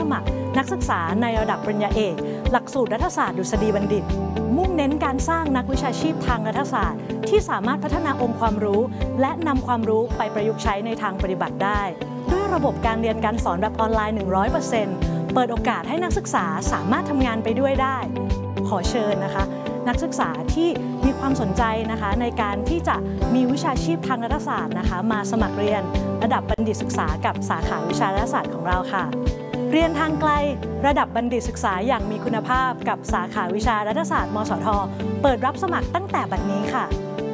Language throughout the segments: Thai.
มัครนักศึกษาในระดับปริญญาเอกหลักสูตรรัฐศาสตร์ดุษฎีบัณฑิตมุ่งเน้นการสร้างนักวิชาชีพทางรัฐศาสตร์ที่สามารถพัฒนาองค์ความรู้และนำความรู้ไปประยุกต์ใช้ในทางปฏิบัติได้ด้วยระบบการเรียนการสอนแบบออนไลน์ 100% เปิดโอกาสให้นักศึกษาสามารถทำงานไปด้วยได้ขอเชิญนะคะนักศึกษาที่มีความสนใจนะคะในการที่จะมีวิชาชีพทางรัฐศาสตร์นะคะมาสมัครเรียนระดับบัณฑิตศึกษากับสาขาวิชารัฐศาสตร์ของเราค่ะเรียนทางไกลระดับบัณฑิตศึกษาอย่างมีคุณภาพกับสาขาวิชารัฐศาสตร์มสท.เปิดรับสมัครตั้งแต่บัดนี้ค่ะ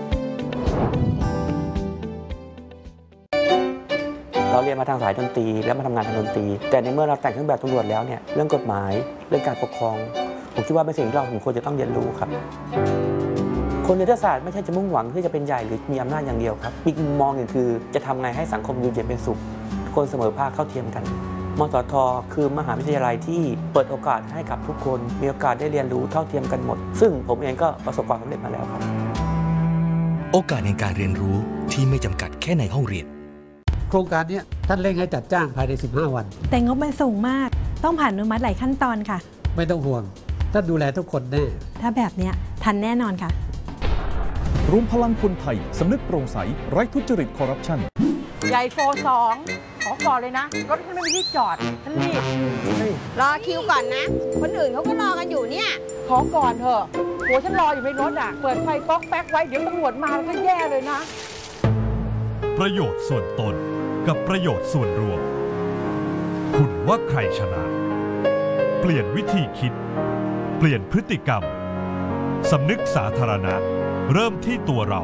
เราเรียนมาทางสายดนตรีแล้วมาทำงานทางดนตรีแต่ในเมื่อเราแต่งเครื่องแบบตำรวจแล้วเนี่ยเรื่องกฎหมายเรื่องการปกครองผมคิดว่าเป็นสิ่งที่เราควรจะต้องเรียนรู้ครับคนในรัฐศาสตร์ไม่ใช่จะมุ่งหวังที่จะเป็นใหญ่หรือมีอำนาจอย่างเดียวครับอีกมุมมองหนึ่งคือจะทำไงให้สังคมอยู่เย็นเป็นสุขทุกคนเสมอภาคเท่าเทียมกันมสท.คือมหาวิทยาลัยที่เปิดโอกาสให้กับทุกคนมีโอกาสได้เรียนรู้เท่าเทียมกันหมดซึ่งผมเองก็ประสบความสำเร็จมาแล้วครับโอกาสในการเรียนรู้ที่ไม่จำกัดแค่ในห้องเรียนโครงการนี้ท่านเร่งให้จัดจ้างภายใน15 วันแต่งบมันสูงมากต้องผ่านอนุมัติหลายขั้นตอนค่ะไม่ต้องห่วงท่านดูแลทุกคนแน่ถ้าแบบนี้ทันแน่นอนค่ะรวมพลังคนไทยสำนึกโปร่งใสไร้ทุจริตคอร์รัปชันใหญ่โฟ2ขอก่อนเลยนะรถไม่มีที่จอดฉันรีบรอคิวก่อนนะคนอื่นเขาก็รอกันอยู่เนี่ยขอก่อนเถอะหัวฉันรออยู่ในรถอ่ะเปิดไฟป๊อกแป๊กไว้เดี๋ยวตำรวจมาแล้วก็แย่เลยนะประโยชน์ส่วนตนกับประโยชน์ส่วนรวมคุณว่าใครชนะเปลี่ยนวิธีคิดเปลี่ยนพฤติกรรมสำนึกสาธารณะเริ่มที่ตัวเรา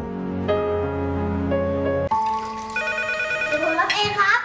เดี๋ยวผมรับเองครับ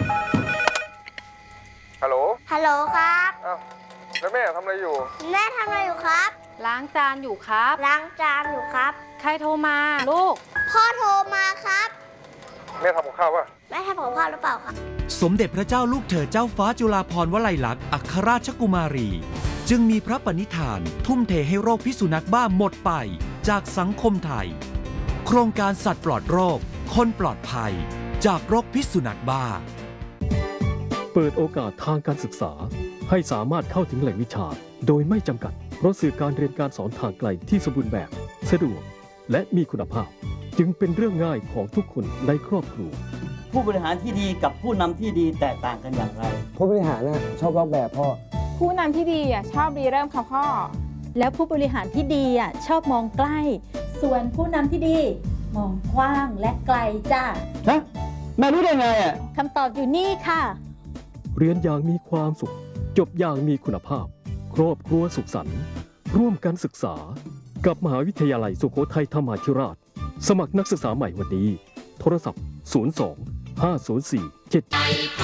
ฮัลโหลฮัลโหลครับอ้าวแล้วแม่ทำอะไรอยู่แม่ทำอะไรอยู่ครับล้างจานอยู่ครับล้างจานอยู่ครับใครโทรมาลูกพ่อโทรมาครับแม่ทำกับข้าวป่ะแม่ทำกับข้าวหรือเปล่าครับสมเด็จพระเจ้าลูกเธอเจ้าฟ้าจุฬาภรณ์วลัยลักษณ์อัครราชกุมารีจึงมีพระปณิธานทุ่มเทให้โรคพิษสุนัขบ้าหมดไปจากสังคมไทยโครงการสัตว์ปลอดโรคคนปลอดภัยจากโรคพิษสุนัขบ้าเปิดโอกาสทางการศึกษาให้สามารถเข้าถึงแหล่งวิชาโดยไม่จำกัดเพราะสื่อการเรียนการสอนทางไกลที่สมบูรณ์แบบสะดวกและมีคุณภาพจึงเป็นเรื่องง่ายของทุกคนในครอบครัวผู้บริหารที่ดีกับผู้นำที่ดีแตกต่างกันอย่างไรผู้บริหารชอบลอกแบบพ่อผู้นำที่ดีชอบรีเริ่มค่ะพ่อแล้วผู้บริหารที่ดีชอบมองใกล้ส่วนผู้นำที่ดีมองกว้างและไกลจ้าฮะแม่รู้ได้ไงคำตอบอยู่นี่ค่ะเรียนอย่างมีความสุขจบอย่างมีคุณภาพครอบครัวสุขสันต์ร่วมกันศึกษากับมหาวิทยาลัยสุโขทัยธรรมาธิราชสมัครนักศึกษาใหม่วันนี้โทรศัพท์02 504 7